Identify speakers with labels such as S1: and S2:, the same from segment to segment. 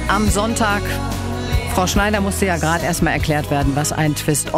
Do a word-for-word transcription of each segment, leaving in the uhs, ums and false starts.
S1: am Sonntag. Frau Schneider musste ja gerade erstmal erklärt werden, was ein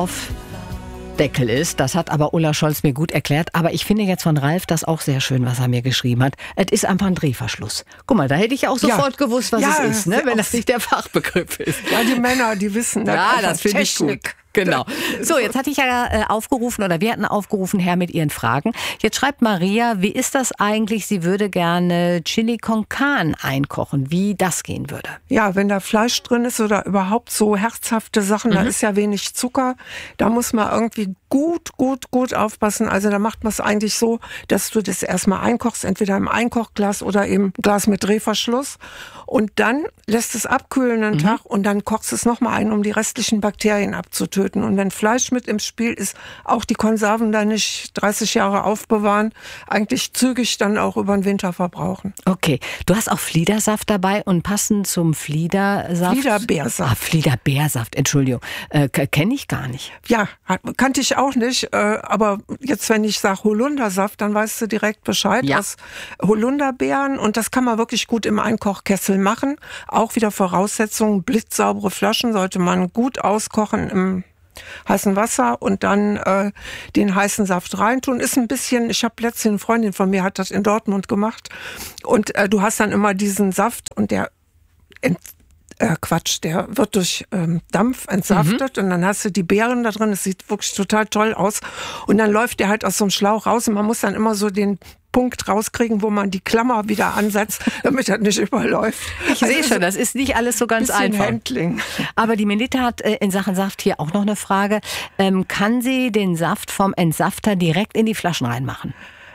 S1: Twist-Off-Deckel ist. Das hat aber Ulla Scholz mir gut erklärt. Aber ich finde jetzt von Ralf das auch sehr schön, was er mir geschrieben hat. Es ist einfach ein Drehverschluss. Guck mal, da hätte ich auch sofort ja. gewusst, was ja, es ist, ne? Wenn das nicht der Fachbegriff ist.
S2: Ja, die Männer, die wissen das.
S1: Ja, das finde ich gut. Genau. So, jetzt hatte ich ja äh, aufgerufen, oder wir hatten aufgerufen, her mit Ihren Fragen. Jetzt schreibt Maria, wie ist das eigentlich? Sie würde gerne Chili con Carne einkochen, wie das gehen würde.
S2: Ja, wenn da Fleisch drin ist oder überhaupt so herzhafte Sachen, mhm. da ist ja wenig Zucker. Da muss man irgendwie gut, gut, gut aufpassen. Also da macht man es eigentlich so, dass du das erstmal einkochst, entweder im Einkochglas oder im Glas mit Drehverschluss. Und dann lässt es abkühlen einen mhm. Tag und dann kochst es nochmal ein, um die restlichen Bakterien abzutöten. Und wenn Fleisch mit im Spiel ist, auch die Konserven da nicht dreißig Jahre aufbewahren, eigentlich zügig dann auch über den Winter verbrauchen.
S1: Okay, du hast auch Fliedersaft dabei und passend zum Fliedersaft...
S2: Fliederbeersaft.
S1: Ah, Fliederbeersaft, Entschuldigung, äh, kenne ich gar nicht.
S2: Ja, kannte ich auch nicht, äh, aber jetzt, wenn ich sage Holundersaft, dann weißt du direkt Bescheid.
S1: Ja.
S2: Aus Holunderbeeren, und das kann man wirklich gut im Einkochkessel machen. Auch wieder Voraussetzungen, blitzsaubere Flaschen sollte man gut auskochen im heißen Wasser und dann äh, den heißen Saft reintun. Ist ein bisschen, ich habe letztens eine Freundin von mir, hat das in Dortmund gemacht, und äh, du hast dann immer diesen Saft und der ent Äh, Quatsch, der wird durch ähm, Dampf entsaftet mhm. und dann hast du die Beeren da drin, das sieht wirklich total toll aus, und dann läuft der halt aus so einem Schlauch raus und man muss dann immer so den Punkt rauskriegen, wo man die Klammer wieder ansetzt, damit das nicht überläuft.
S1: Ich also sehe schon, das ist nicht alles so ganz einfach.
S2: Handling.
S1: Aber die Melita hat äh, in Sachen Saft hier auch noch eine Frage. Ähm, kann sie den Saft vom Entsafter direkt in die Flaschen reinmachen?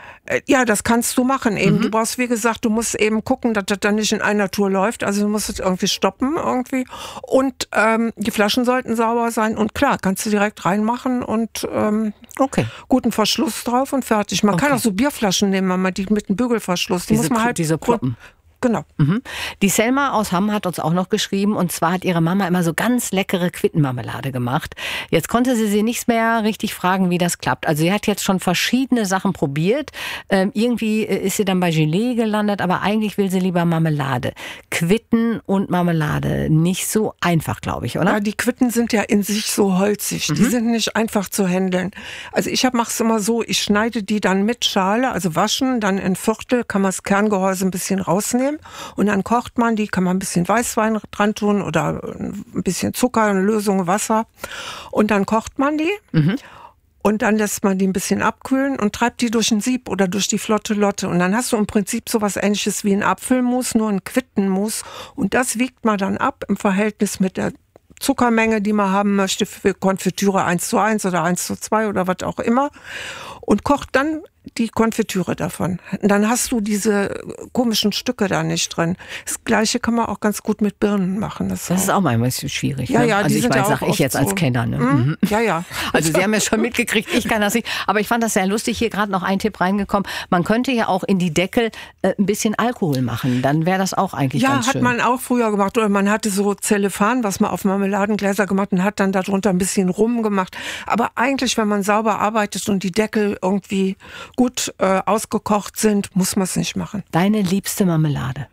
S2: Ja, das kannst du machen eben.
S1: Mhm.
S2: Du brauchst, wie gesagt, du musst eben gucken, dass das dann nicht in einer Tour läuft. Also du musst es irgendwie stoppen irgendwie. Und ähm, die Flaschen sollten sauber sein. Und klar, kannst du direkt reinmachen und ähm,
S1: okay.
S2: guten Verschluss drauf und fertig. Man okay. kann auch so Bierflaschen nehmen, man die mit einem Bügelverschluss. Die
S1: diese,
S2: muss man halt
S1: diese Ploppen.
S2: Genau.
S1: Mhm. Die Selma aus Hamm hat uns auch noch geschrieben, und zwar hat ihre Mama immer so ganz leckere Quittenmarmelade gemacht. Jetzt konnte sie sie nicht mehr richtig fragen, wie das klappt. Also sie hat jetzt schon verschiedene Sachen probiert. Ähm, irgendwie ist sie dann bei Gelee gelandet, aber eigentlich will sie lieber Marmelade. Quitten und Marmelade, nicht so einfach, glaube ich, oder?
S2: Ja, die Quitten sind ja in sich so holzig. Mhm. Die sind nicht einfach zu handeln. Also ich mache es immer so, ich schneide die dann mit Schale, also waschen, dann in Viertel, kann man das Kerngehäuse ein bisschen rausnehmen. Und dann kocht man die, kann man ein bisschen Weißwein dran tun oder ein bisschen Zucker, eine Lösung Wasser. Und dann kocht man die. Mhm. Und dann lässt man die ein bisschen abkühlen und treibt die durch ein Sieb oder durch die flotte Lotte. Und dann hast du im Prinzip sowas Ähnliches wie ein Apfelmus, nur ein Quittenmus. Und das wiegt man dann ab im Verhältnis mit der Zuckermenge, die man haben möchte, für Konfitüre eins zu eins oder eins zu zwei oder was auch immer. Und kocht dann die Konfitüre davon. Und dann hast du diese komischen Stücke da nicht drin. Das Gleiche kann man auch ganz gut mit Birnen machen. Das,
S1: das ist auch manchmal schwierig.
S2: Ja,
S1: ne?
S2: ja,
S1: also
S2: die
S1: ich
S2: sind
S1: meine,
S2: ja
S1: sag ich jetzt
S2: so.
S1: als Kenner. Ne?
S2: Mhm.
S1: Mhm.
S2: Ja, ja.
S1: Also Sie haben ja schon mitgekriegt, ich kann das nicht. Aber ich fand das sehr lustig, hier gerade noch ein Tipp reingekommen. Man könnte ja auch in die Deckel äh, ein bisschen Alkohol machen. Dann wäre das auch eigentlich
S2: ja,
S1: ganz schön.
S2: Ja, hat man auch früher gemacht. Oder man hatte so Zellophan, was man auf Marmeladengläser gemacht und hat dann darunter ein bisschen Rum gemacht. Aber eigentlich, wenn man sauber arbeitet und die Deckel irgendwie gut äh, ausgekocht sind, muss man es nicht machen.
S1: Deine liebste Marmelade?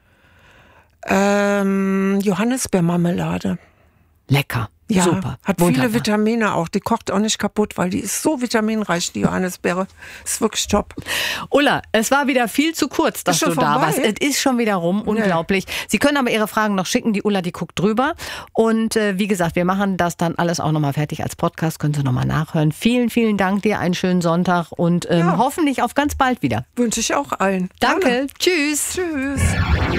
S2: Ähm, Johannisbeermarmelade.
S1: Lecker.
S2: Ja,
S1: super.
S2: Hat
S1: Wunderbar.
S2: viele Vitamine auch. Die kocht auch nicht kaputt, weil die ist so vitaminreich, die Johannisbeere. Ist wirklich top.
S1: Ulla, es war wieder viel zu kurz, dass du da warst. Es ist schon wieder rum. Unglaublich. Nee. Sie können aber Ihre Fragen noch schicken. Die Ulla, die guckt drüber. Und äh, wie gesagt, wir machen das dann alles auch nochmal fertig als Podcast. Können Sie nochmal nachhören. Vielen, vielen Dank dir. Einen schönen Sonntag und ähm, ja. hoffentlich auf ganz bald wieder.
S2: Wünsche ich auch allen.
S1: Danke. Gerne. Tschüss.
S2: Tschüss.